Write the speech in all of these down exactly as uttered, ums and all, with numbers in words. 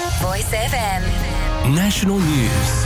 Voice F M. National News.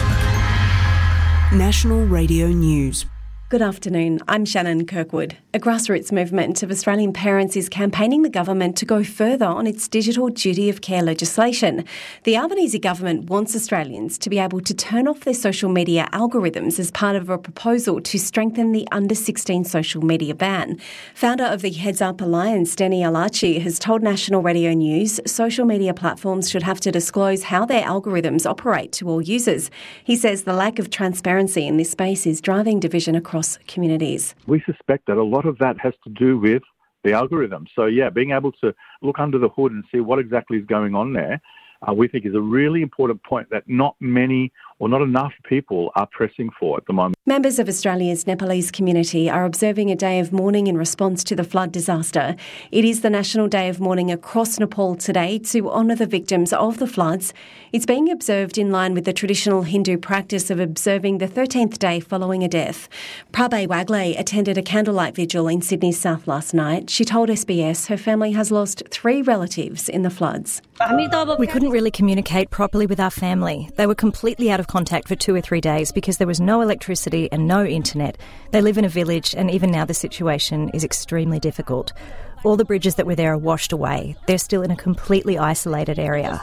National Radio News. Good afternoon, I'm Shannon Kirkwood. A grassroots movement of Australian parents is campaigning the government to go further on its digital duty of care legislation. The Albanese government wants Australians to be able to turn off their social media algorithms as part of a proposal to strengthen the under sixteen social media ban. Founder of the Heads Up Alliance, Denny Alachi, has told National Radio News social media platforms should have to disclose how their algorithms operate to all users. He says the lack of transparency in this space is driving division across communities. We suspect that a lot of that has to do with the algorithm. So, yeah, being able to look under the hood and see what exactly is going on there, uh, we think is a really important point that not many or not enough people are pressing for at the moment. Members of Australia's Nepalese community are observing a day of mourning in response to the flood disaster. It is the National Day of Mourning across Nepal today to honour the victims of the floods. It's being observed in line with the traditional Hindu practice of observing the thirteenth day following a death. Prabhay Wagle attended a candlelight vigil in Sydney South last night. She told S B S her family has lost three relatives in the floods. We couldn't really communicate properly with our family. They were completely out of contact for two or three days because there was no electricity and no internet. They live in a village and even now the situation is extremely difficult. All the bridges that were there are washed away. They're still in a completely isolated area.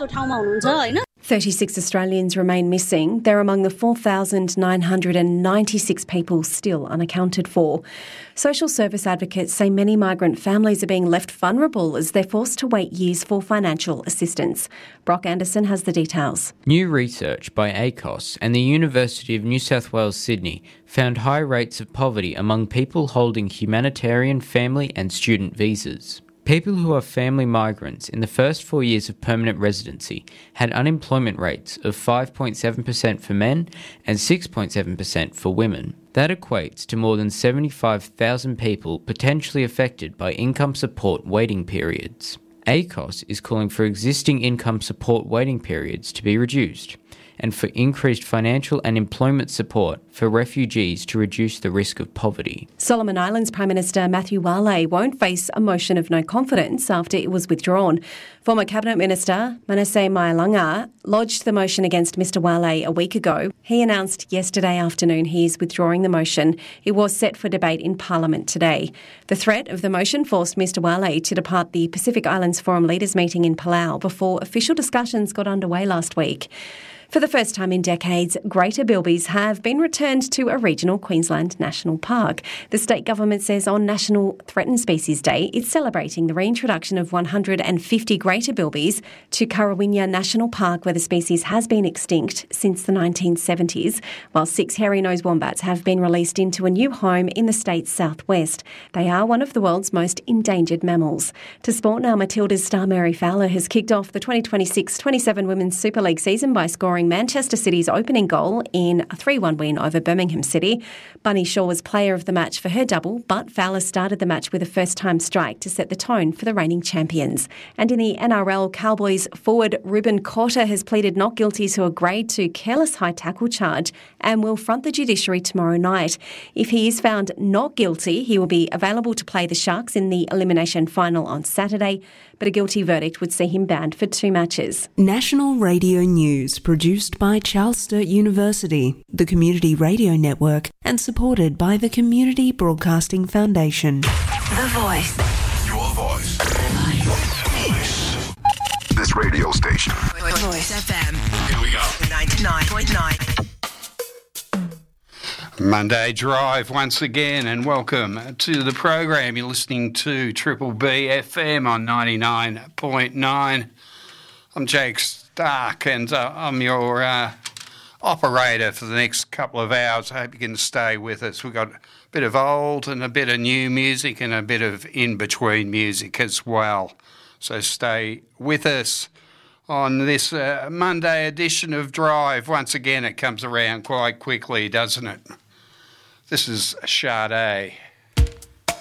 thirty-six Australians remain missing. They're among the four thousand nine hundred ninety-six people still unaccounted for. Social service advocates say many migrant families are being left vulnerable as they're forced to wait years for financial assistance. Brock Anderson has the details. New research by A C O S and the University of New South Wales Sydney found high rates of poverty among people holding humanitarian, family and student visas. People who are family migrants in the first four years of permanent residency had unemployment rates of five point seven percent for men and six point seven percent for women. That equates to more than seventy-five thousand people potentially affected by income support waiting periods. A C O S is calling for existing income support waiting periods to be reduced and for increased financial and employment support for refugees to reduce the risk of poverty. Solomon Islands Prime Minister Matthew Wale won't face a motion of no confidence after it was withdrawn. Former Cabinet Minister Manasseh Mailanga lodged the motion against Mr Wale a week ago. He announced yesterday afternoon he is withdrawing the motion. It was set for debate in Parliament today. The threat of the motion forced Mr Wale to depart the Pacific Islands Forum Leaders meeting in Palau before official discussions got underway last week. For the first time in decades, greater bilbies have been returned to a regional Queensland national park. The state government says on National Threatened Species Day, it's celebrating the reintroduction of one hundred fifty greater bilbies to Currawinya National Park, where the species has been extinct since the nineteen seventies, while six hairy-nosed wombats have been released into a new home in the state's southwest. They are one of the world's most endangered mammals. To sport now, Matilda's star Mary Fowler has kicked off the twenty twenty-six twenty-seven Women's Super League season by scoring Manchester City's opening goal in a three one win over Birmingham City. Bunny Shaw was player of the match for her double, but Fowler started the match with a first-time strike to set the tone for the reigning champions. And in the N R L, Cowboys forward Ruben Cotter has pleaded not guilty to a grade two careless high tackle charge and will front the judiciary tomorrow night. If he is found not guilty, he will be available to play the Sharks in the elimination final on Saturday, but a guilty verdict would see him banned for two matches. National Radio News, produced by Charles Sturt University, the Community Radio Network, and supported by the Community Broadcasting Foundation. The Voice. Your voice. Voice. This radio station. Voice F M. Here we go. ninety-nine point nine. Monday Drive once again, and welcome to the program. You're listening to Triple B F M on ninety-nine point nine. I'm Jake Stark, and uh, I'm your uh, operator for the next couple of hours. I hope you can stay with us. We've got a bit of old and a bit of new music and a bit of in-between music as well. So stay with us on this uh, Monday edition of Drive. Once again, it comes around quite quickly, doesn't it? This is Sade.